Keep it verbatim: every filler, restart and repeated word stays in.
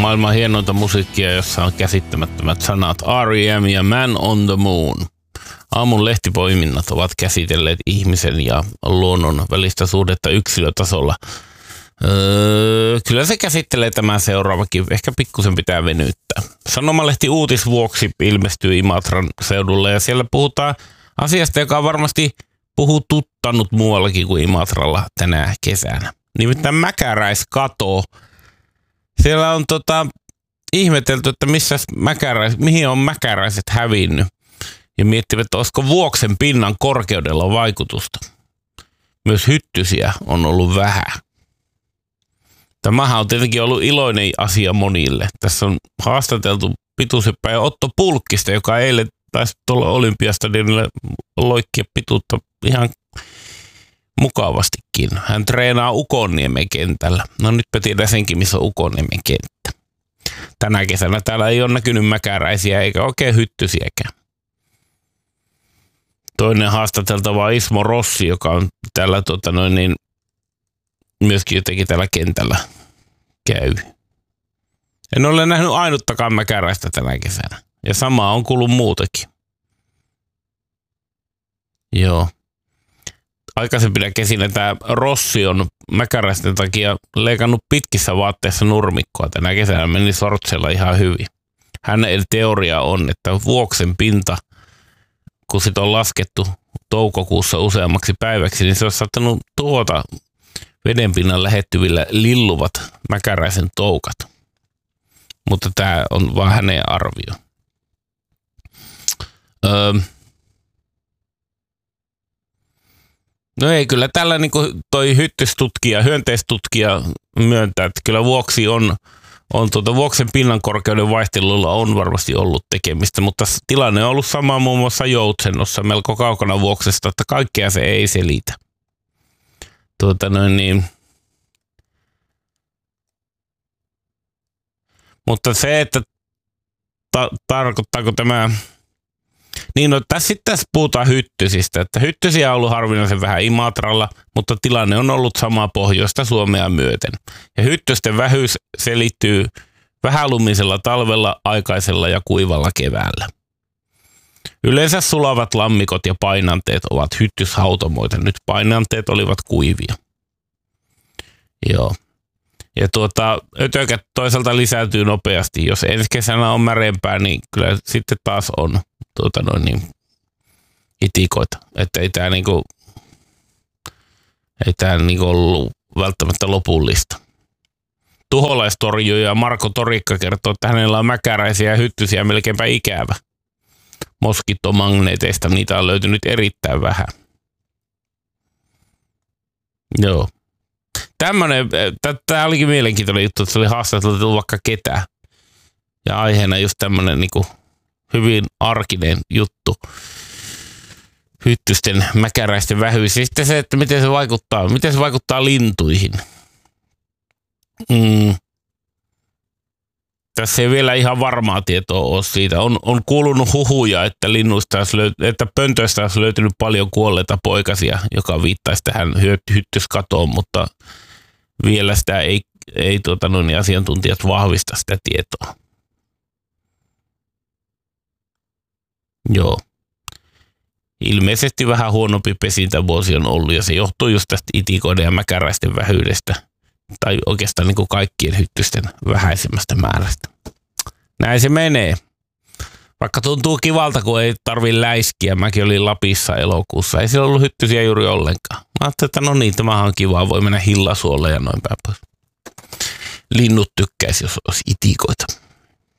maailman hienointa musiikkia, jossa on käsittämättömät sanat R E M ja Man on the Moon. Aamun lehtipoiminnat ovat käsitelleet ihmisen ja luonnon välistä suhdetta yksilötasolla. Öö, kyllä se käsittelee tämän seuraavakin. Ehkä pikkusen pitää venyttää. Sanomalehti Uutisvuoksi ilmestyy Imatran seudulle ja siellä puhutaan asiasta, joka on varmasti puhututtanut muuallakin kuin Imatralla tänä kesänä. Nimittäin mäkäräiskato. Siellä on tota, ihmetelty, että missä mäkäräis, mihin on mäkäräiset hävinnyt. Ja miettivät, että olisiko Vuoksen pinnan korkeudella vaikutusta. Myös hyttysiä on ollut vähän. Tämähän on tietenkin ollut iloinen asia monille. Tässä on haastateltu pituushyppäjä ja Otto Pulkkista, joka eilen taisi tuolla Olympiastadionille loikkia pituutta ihan mukavastikin. Hän treenaa Ukonniemen kentällä. No nytpä tiedän senkin, missä on Ukonniemen kenttä. Tänä kesänä täällä ei ole näkynyt mäkäräisiä eikä oikein hyttysiäkään. Toinen haastateltava on Ismo Rossi, joka on täällä tota noin, niin, myöskin jotenkin täällä kentällä käy. En ole nähnyt ainuttakaan mäkäräistä tänä kesänä. Ja samaa on kuullut muutakin. Joo. Aikaisempina kesinä tämä Rossi on mäkäräisten takia leikannut pitkissä vaatteissa nurmikkoa. Tänä kesänä meni sortsella ihan hyvin. Hänen teoria on, että Vuoksen pinta, kun sitä on laskettu toukokuussa useammaksi päiväksi, niin se on saattanut tuota vedenpinnan lähettyvillä lilluvat mäkäräisen toukat. Mutta tämä on vaan hänen arvio. Öö. No ei, kyllä tällä niin kuin toi hyttystutkija, hyönteistutkija myöntää, että kyllä Vuoksi on, on tuota, Vuoksen pinnan korkeuden vaihtelulla on varmasti ollut tekemistä, mutta tilanne on ollut sama muun muassa Joutsennossa melko kaukana Vuoksesta, että kaikkea se ei selitä. Tuota noin niin. Mutta se, että ta- tarkoittaako tämä. Niin, no tässä sitten tässä puhutaan hyttysistä, että hyttysiä on ollut harvinaisen vähän Imatralla, mutta tilanne on ollut sama pohjoista Suomea myöten. Ja hyttysten vähyys selittyy vähälumisella talvella, aikaisella ja kuivalla keväällä. Yleensä sulavat lammikot ja painanteet ovat hyttyshautomoita, nyt painanteet olivat kuivia. Joo. Ja tuota, ötökät toisaalta lisääntyy nopeasti. Jos ensi kesänä on märeempää, niin kyllä sitten taas on tuota noin niin, itikoita. Että ei tämä niinku, ei tää niinku ollut välttämättä lopullista. Tuholaistorjuja Marko Torikka kertoo, että hänellä on mäkäräisiä ja hyttysiä melkeinpä ikävä. Moskittomagneeteista niitä on löytynyt erittäin vähän. Joo. Tämmönen, tämä olikin mielenkiintoinen juttu, että se oli haastateltu vaikka ketä. Ja aiheena just tämmönen niinku hyvin arkinen juttu. Hyttysten mäkäräisten vähyys. Ja sitten se, että miten se vaikuttaa, miten se vaikuttaa lintuihin. Mm. Tässä ei vielä ihan varmaa tietoa ole siitä. On, on kuulunut huhuja, että linnuista olisi löyt- että pöntöistä olisi löytynyt paljon kuolleita poikasia, joka viittaisi tähän hyttyskatoon, mutta vielä sitä ei, ei tuota, noin, asiantuntijat vahvista sitä tietoa. Joo. Ilmeisesti vähän huonompi pesintävuosi on ollut ja se johtuu just tästä itikoiden ja mäkäräisten vähyydestä. Tai oikeastaan niin kuin kaikkien hyttysten vähäisemmästä määrästä. Näin se menee. Vaikka tuntuu kivalta, kun ei tarvitse läiskiä. Mäkin olin Lapissa elokuussa. Ei siellä ollut hyttysiä juuri ollenkaan. Mä ajattelin, että no niin, tämähän on kivaa. Voi mennä hillasuolle ja noin päin pois. Linnut tykkäisi, jos olisi itikoita.